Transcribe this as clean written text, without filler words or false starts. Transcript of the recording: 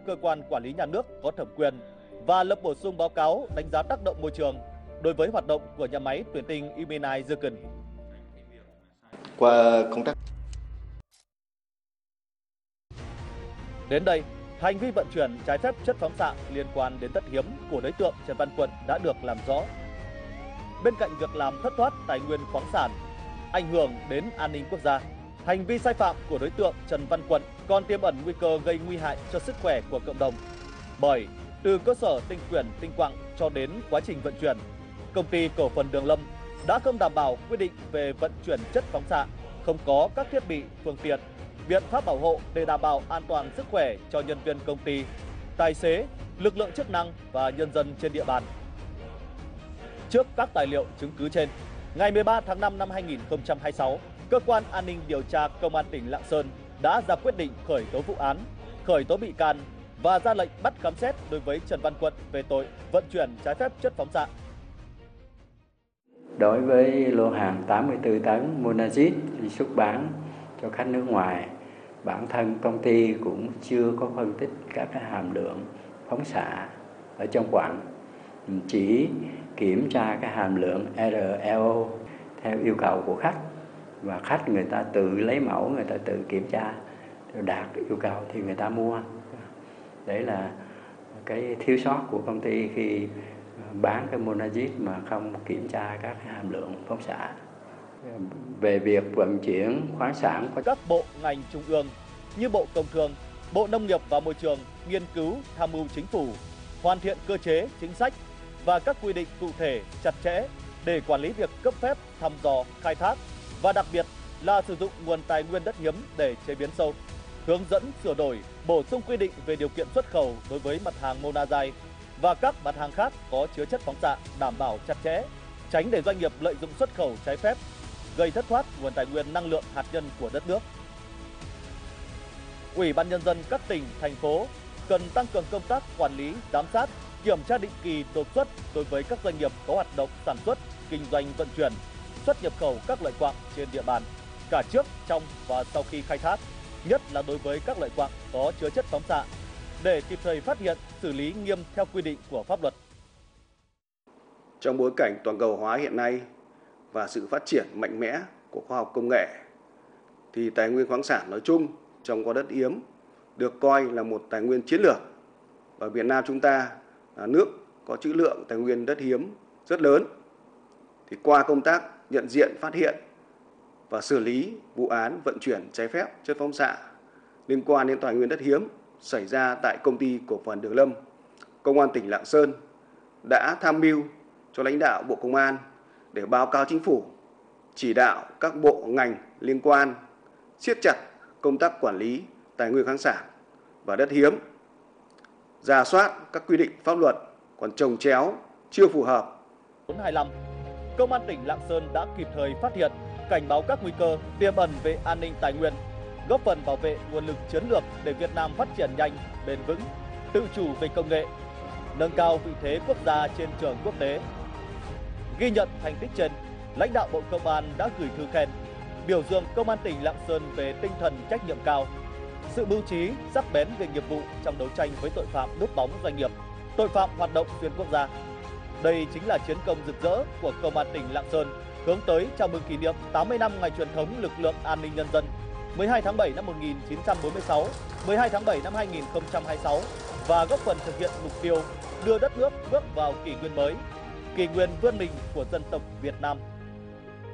cơ quan quản lý nhà nước có thẩm quyền và lập bổ sung báo cáo đánh giá tác động môi trường đối với hoạt động của nhà máy tuyển tinh Imina Duyên. Qua công tác Đến đây, hành vi vận chuyển trái phép chất phóng xạ liên quan đến đất hiếm của đối tượng Trần Văn Quận đã được làm rõ. Bên cạnh việc làm thất thoát tài nguyên khoáng sản, ảnh hưởng đến an ninh quốc gia, hành vi sai phạm của đối tượng Trần Văn Quận còn tiềm ẩn nguy cơ gây nguy hại cho sức khỏe của cộng đồng. Bởi từ cơ sở tinh quyển tinh quặng cho đến quá trình vận chuyển, công ty cổ phần Đường Lâm đã không đảm bảo quy định về vận chuyển chất phóng xạ, không có các thiết bị, phương tiện, biện pháp bảo hộ để đảm bảo an toàn sức khỏe cho nhân viên công ty, tài xế, lực lượng chức năng và nhân dân trên địa bàn. Trước các tài liệu chứng cứ trên, ngày 13 tháng 5 năm 2026, Cơ quan An ninh Điều tra Công an tỉnh Lạng Sơn đã ra quyết định khởi tố vụ án, khởi tố bị can và ra lệnh bắt khám xét đối với Trần Văn Quận về tội vận chuyển trái phép chất phóng xạ. Đối với lô hàng 84 tấn Monazit đi xuất bán cho khách nước ngoài, bản thân công ty cũng chưa có phân tích các hàm lượng phóng xạ ở trong quặng, chỉ kiểm tra cái hàm lượng RLO theo yêu cầu của khách, và khách người ta tự lấy mẫu, người ta tự kiểm tra, đạt yêu cầu thì người ta mua. Đấy là cái thiếu sót của công ty khi bán cái Monazit mà không kiểm tra các hàm lượng phóng xạ. Về việc vận chuyển khoáng sản, các bộ ngành trung ương như Bộ Công Thương, Bộ Nông nghiệp và Môi trường nghiên cứu tham mưu chính phủ hoàn thiện cơ chế, chính sách và các quy định cụ thể chặt chẽ để quản lý việc cấp phép, thăm dò, khai thác và đặc biệt là sử dụng nguồn tài nguyên đất hiếm để chế biến sâu. Hướng dẫn sửa đổi, bổ sung quy định về điều kiện xuất khẩu đối với mặt hàng Monazite và các mặt hàng khác có chứa chất phóng xạ, đảm bảo chặt chẽ, tránh để doanh nghiệp lợi dụng xuất khẩu trái phép, gây thất thoát nguồn tài nguyên năng lượng hạt nhân của đất nước. Ủy ban nhân dân các tỉnh, thành phố cần tăng cường công tác quản lý, giám sát, kiểm tra định kỳ đột xuất đối với các doanh nghiệp có hoạt động sản xuất, kinh doanh vận chuyển, xuất nhập khẩu các loại quặng trên địa bàn, cả trước, trong và sau khi khai thác, nhất là đối với các loại quặng có chứa chất phóng xạ, để kịp thời phát hiện, xử lý nghiêm theo quy định của pháp luật. Trong bối cảnh toàn cầu hóa hiện nay và sự phát triển mạnh mẽ của khoa học công nghệ, thì tài nguyên khoáng sản nói chung trong có đất hiếm được coi là một tài nguyên chiến lược. Và Việt Nam chúng ta là nước có trữ lượng tài nguyên đất hiếm rất lớn. Thì qua công tác nhận diện, phát hiện và xử lý vụ án vận chuyển trái phép chất phóng xạ liên quan đến tài nguyên đất hiếm xảy ra tại công ty cổ phần Đường Lâm, Công an tỉnh Lạng Sơn đã tham mưu cho lãnh đạo Bộ Công an để báo cáo Chính phủ, chỉ đạo các bộ ngành liên quan siết chặt công tác quản lý tài nguyên khoáng sản và đất hiếm, rà soát các quy định pháp luật còn chồng chéo, chưa phù hợp. 425, Công an tỉnh Lạng Sơn đã kịp thời phát hiện, cảnh báo các nguy cơ tiềm ẩn về an ninh tài nguyên, góp phần bảo vệ nguồn lực chiến lược để Việt Nam phát triển nhanh, bền vững, tự chủ về công nghệ, nâng cao vị thế quốc gia trên trường quốc tế. Ghi nhận thành tích trên, lãnh đạo Bộ Công an đã gửi thư khen, biểu dương Công an tỉnh Lạng Sơn về tinh thần trách nhiệm cao, sự mưu trí, sắc bén về nghiệp vụ trong đấu tranh với tội phạm núp bóng doanh nghiệp, tội phạm hoạt động xuyên quốc gia. Đây chính là chiến công rực rỡ của Công an tỉnh Lạng Sơn hướng tới chào mừng kỷ niệm 80 năm ngày truyền thống lực lượng an ninh nhân dân 12 tháng 7 năm 1946, 12 tháng 7 năm 2026 và góp phần thực hiện mục tiêu đưa đất nước bước vào kỷ nguyên mới, kỷ nguyên vươn mình của dân tộc Việt Nam.